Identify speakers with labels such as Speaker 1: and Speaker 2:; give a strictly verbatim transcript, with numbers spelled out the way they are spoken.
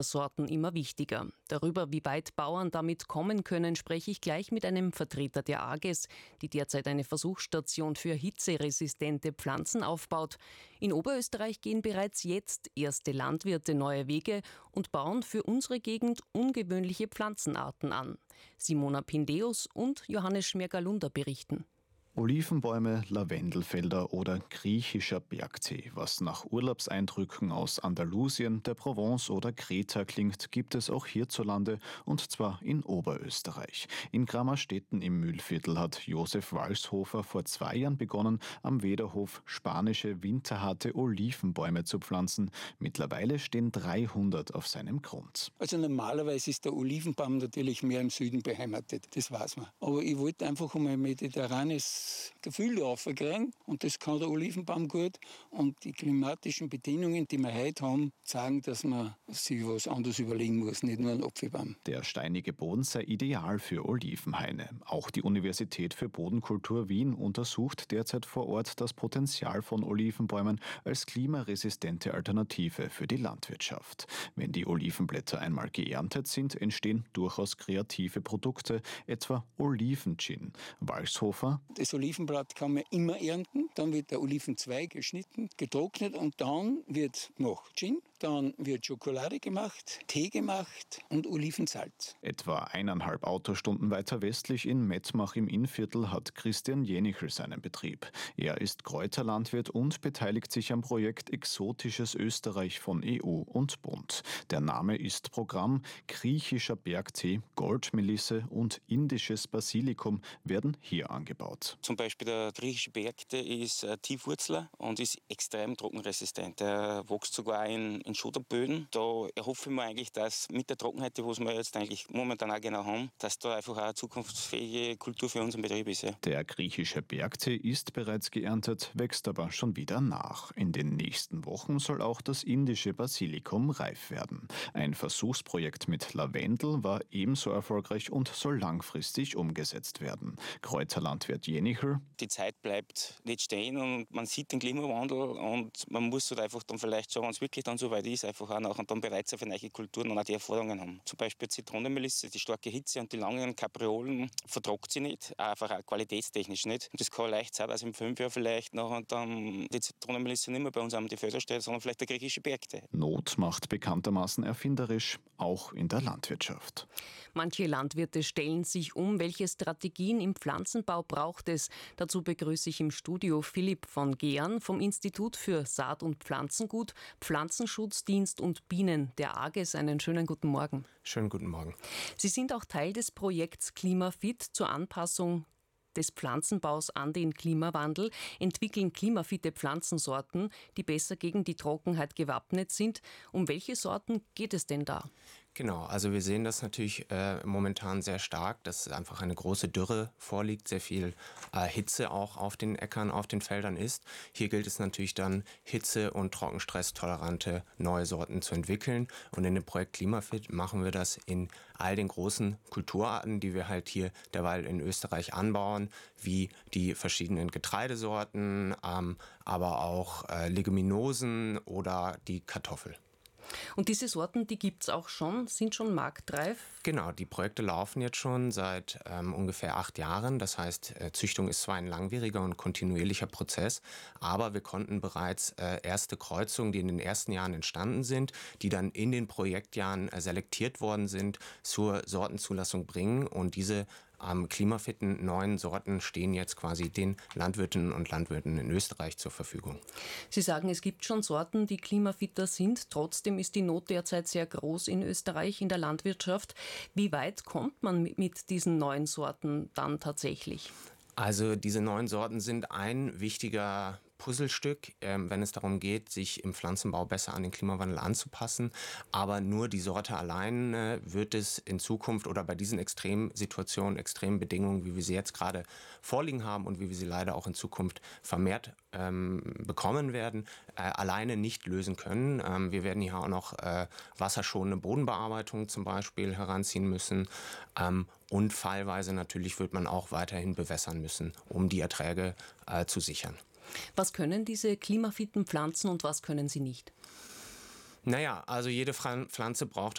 Speaker 1: Sorten immer wichtiger. Darüber, wie weit Bauern damit kommen können, spreche ich gleich mit einem Vertreter der AGES, die derzeit eine Versuchsstation für hitzeresistente Pflanzen aufbaut. In Oberösterreich gehen bereits jetzt erste Landwirte neue Wege und bauen für unsere Gegend ungewöhnliche Pflanzenarten an. Simona Pindeus und Johannes Schmergalunder berichten.
Speaker 2: Olivenbäume, Lavendelfelder oder griechischer Bergtee. Was nach Urlaubseindrücken aus Andalusien, der Provence oder Kreta klingt, gibt es auch hierzulande, und zwar in Oberösterreich. In Grammerstetten im Mühlviertel hat Josef Walshofer vor zwei Jahren begonnen, am Wederhof spanische winterharte Olivenbäume zu pflanzen. Mittlerweile stehen dreihundert auf seinem Grund.
Speaker 3: Also normalerweise ist der Olivenbaum natürlich mehr im Süden beheimatet, das weiß man. Aber ich wollte einfach einmal mediterranes Gefühl dafür kriegen, und das kann der Olivenbaum gut. Und die klimatischen Bedingungen, die wir heute haben, zeigen, dass man sich was anderes überlegen muss, nicht nur ein Apfelbaum.
Speaker 2: Der steinige Boden sei ideal für Olivenhaine. Auch die Universität für Bodenkultur Wien untersucht derzeit vor Ort das Potenzial von Olivenbäumen als klimaresistente Alternative für die Landwirtschaft. Wenn die Olivenblätter einmal geerntet sind, entstehen durchaus kreative Produkte, etwa Olivengin. Walshofer:
Speaker 3: Das Olivenblatt kann man immer ernten, dann wird der Olivenzweig geschnitten, getrocknet und dann wird noch Gin, dann wird Schokolade gemacht, Tee gemacht und Olivensalz.
Speaker 2: Etwa eineinhalb Autostunden weiter westlich in Mettmach im Innviertel hat Christian Jenichel seinen Betrieb. Er ist Kräuterlandwirt und beteiligt sich am Projekt Exotisches Österreich von E U und Bund. Der Name ist Programm. Griechischer Bergtee, Goldmelisse und indisches Basilikum werden hier angebaut.
Speaker 4: Zum Beispiel der griechische Bergtee ist ein Tiefwurzler und ist extrem trockenresistent. Er wächst sogar in, in Schotterböden. Da erhoffe ich mir eigentlich, dass mit der Trockenheit, die wir jetzt eigentlich momentan auch genau haben, dass da einfach auch eine zukunftsfähige Kultur für unseren Betrieb ist. Ja.
Speaker 2: Der griechische Bergtee ist bereits geerntet, wächst aber schon wieder nach. In den nächsten Wochen soll auch das indische Basilikum reif werden. Ein Versuchsprojekt mit Lavendel war ebenso erfolgreich und soll langfristig umgesetzt werden. Kräuterlandwirt Jenichel:
Speaker 4: Die Zeit bleibt nicht stehen und man sieht den Klimawandel und man muss halt einfach dann vielleicht schauen, wenn es wirklich dann so weit ist, einfach auch nachher dann bereit sein für neue Kulturen und auch die Erfahrungen haben. Zum Beispiel Zitronenmelisse, die starke Hitze und die langen Kapriolen vertragt sie nicht, einfach auch qualitätstechnisch nicht. Und das kann leicht sein, dass in fünf Jahren vielleicht nachher dann die Zitronenmelisse nicht mehr bei uns an die Felder steht, sondern vielleicht der griechische Bergtee.
Speaker 2: Not macht bekanntermaßen erfinderisch, auch in der Landwirtschaft.
Speaker 1: Manche Landwirte stellen sich um. Welche Strategien im Pflanzenbau braucht es? Dazu begrüße ich im Studio Philipp von Gehren vom Institut für Saat- und Pflanzengut, Pflanzenschutzdienst und Bienen der AGES. Einen schönen guten Morgen.
Speaker 5: Schönen guten Morgen.
Speaker 1: Sie sind auch Teil des Projekts Klimafit zur Anpassung des Pflanzenbaus an den Klimawandel, entwickeln klimafitte Pflanzensorten, die besser gegen die Trockenheit gewappnet sind. Um welche Sorten geht es denn da?
Speaker 5: Genau, also wir sehen das natürlich äh, momentan sehr stark, dass einfach eine große Dürre vorliegt, sehr viel äh, Hitze auch auf den Äckern, auf den Feldern ist. Hier gilt es natürlich dann, Hitze- und Trockenstresstolerante neue Sorten zu entwickeln. Und in dem Projekt Klimafit machen wir das in all den großen Kulturarten, die wir halt hier derweil in Österreich anbauen, wie die verschiedenen Getreidesorten, ähm, aber auch äh, Leguminosen oder die Kartoffel.
Speaker 1: Und diese Sorten, die gibt es auch schon, sind schon marktreif?
Speaker 5: Genau, die Projekte laufen jetzt schon seit ähm, ungefähr acht Jahren. Das heißt, äh, Züchtung ist zwar ein langwieriger und kontinuierlicher Prozess, aber wir konnten bereits äh, erste Kreuzungen, die in den ersten Jahren entstanden sind, die dann in den Projektjahren äh, selektiert worden sind, zur Sortenzulassung bringen. Und diese ähm, klimafitten neuen Sorten stehen jetzt quasi den Landwirtinnen und Landwirten in Österreich zur Verfügung.
Speaker 1: Sie sagen, es gibt schon Sorten, die klimafitter sind. Trotzdem ist die Not derzeit sehr groß in Österreich in der Landwirtschaft. Wie weit kommt man mit diesen neuen Sorten dann tatsächlich?
Speaker 5: Also diese neuen Sorten sind ein wichtiger Puzzlestück, ähm, wenn es darum geht, sich im Pflanzenbau besser an den Klimawandel anzupassen. Aber nur die Sorte allein äh, wird es in Zukunft oder bei diesen Extremsituationen, extremen Bedingungen, wie wir sie jetzt gerade vorliegen haben und wie wir sie leider auch in Zukunft vermehrt ähm, bekommen werden, äh, alleine nicht lösen können. Ähm, wir werden hier auch noch äh, wasserschonende Bodenbearbeitung zum Beispiel heranziehen müssen. Ähm, und fallweise natürlich wird man auch weiterhin bewässern müssen, um die Erträge äh, zu sichern.
Speaker 1: Was können diese klimafitten Pflanzen und was können sie nicht?
Speaker 5: Naja, also jede Pflanze braucht